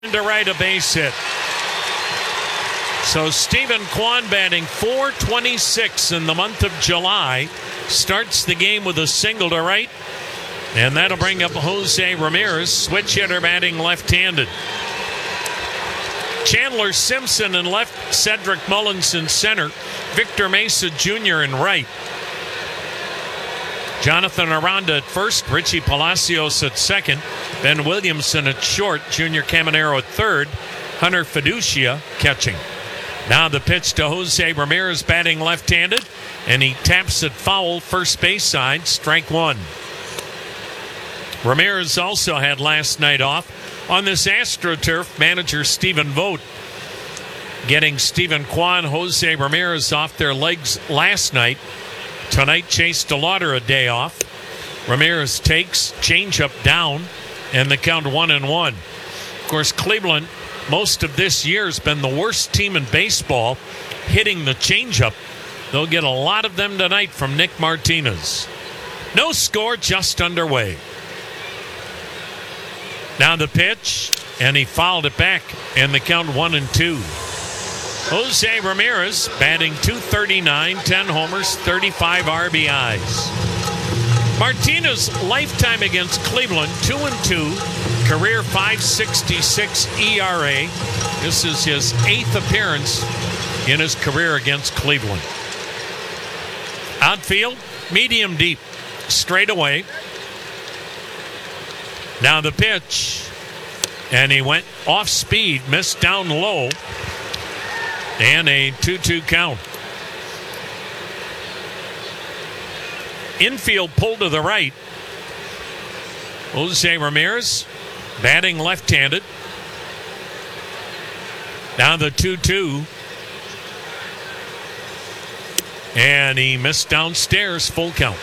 To right, a base hit. So Stephen Kwan batting .426 in the month of July. Starts the game with a single to right. And that'll bring up Jose Ramirez, switch hitter batting left-handed. Chandler Simpson in left, Cedric Mullins in center, Victor Mesa Jr. in right. Jonathan Aranda at first, Richie Palacios at second, Ben Williamson at short, Junior Caminero at third, Hunter Fiducia catching. Now the pitch to Jose Ramirez batting left-handed, and he taps it foul first base side, strike one. Ramirez also had last night off. On this AstroTurf, manager Stephen Vogt getting Stephen Kwan, Jose Ramirez off their legs last night. Tonight, Chase DeLauder a day off. Ramirez takes, changeup down, and the count 1-1. Of course, Cleveland, most of this year, has been the worst team in baseball hitting the changeup. They'll get a lot of them tonight from Nick Martinez. No score, just underway. Now the pitch, and he fouled it back, and the count 1-2. Jose Ramirez batting .239, 10 homers, 35 RBIs. Martinez lifetime against Cleveland, 2-2, career .566 ERA. This is his 8th appearance in his career against Cleveland. Outfield, medium deep, straight away. Now the pitch, and he went off speed, missed down low, and a 2-2 count. Infield pull to the right. Jose Ramirez batting left-handed. Now the 2-2. And he missed downstairs, full count.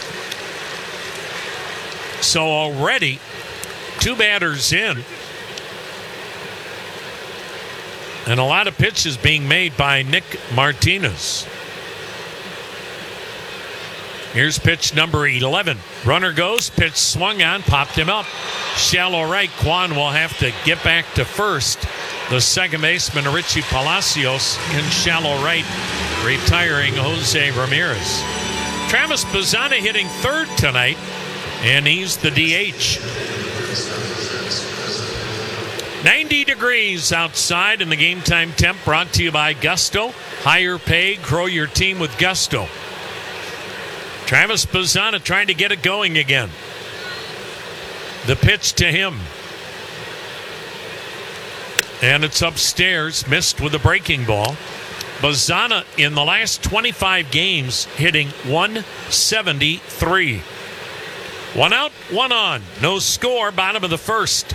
So already, 2 batters in. And a lot of pitches being made by Nick Martinez. Here's pitch number 11. Runner goes, pitch swung on, popped him up. Shallow right, Kwan will have to get back to first. The second baseman, Richie Palacios, in shallow right, retiring Jose Ramirez. Travis Bazzana hitting third tonight, and he's the DH. 90 degrees outside, and the game time temp brought to you by Gusto. Higher pay, grow your team with Gusto. Travis Bazzana trying to get it going again. The pitch to him. And it's upstairs, missed with a breaking ball. Bazzana in the last 25 games hitting .173. 1 out, 1 on. No score, bottom of the first.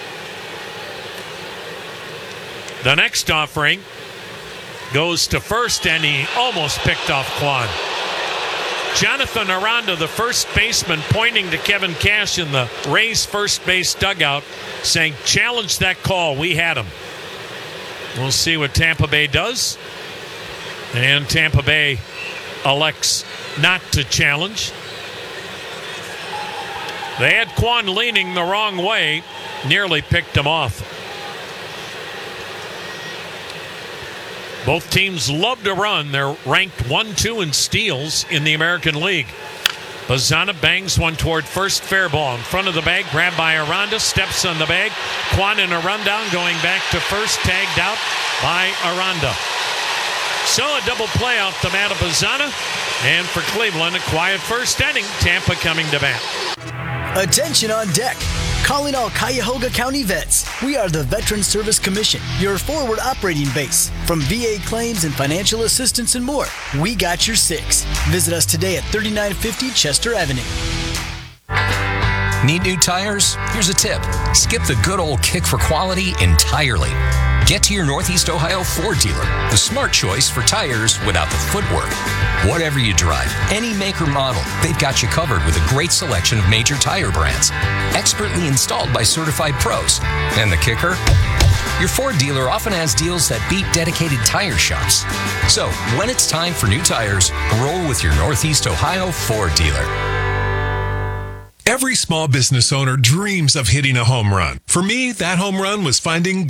The next offering goes to first, and he almost picked off Kwan. Jonathan Aranda, the first baseman, pointing to Kevin Cash in the Rays first base dugout, saying, challenge that call. We had him. We'll see what Tampa Bay does. And Tampa Bay elects not to challenge. They had Kwan leaning the wrong way, nearly picked him off. Both teams love to run. They're ranked 1-2 in steals in the American League. Bazzana bangs one toward first, fair ball. In front of the bag, grabbed by Aranda, steps on the bag. Kwan in a rundown, going back to first, tagged out by Aranda. So a double play off the mat of Bazzana. And for Cleveland, a quiet first inning. Tampa coming to bat. Attention on deck. Calling all Cuyahoga County vets. We are the Veteran Service Commission, your forward operating base. From VA claims and financial assistance and more, we got your 6. Visit us today at 3950 Chester Avenue. Need new tires? Here's a tip. Skip the good old kick for quality entirely. Get to your Northeast Ohio Ford dealer, the smart choice for tires without the footwork. Whatever you drive, any make or model, they've got you covered with a great selection of major tire brands, expertly installed by certified pros. And the kicker? Your Ford dealer often has deals that beat dedicated tire shops. So, when it's time for new tires, roll with your Northeast Ohio Ford dealer. Every small business owner dreams of hitting a home run. For me, that home run was finding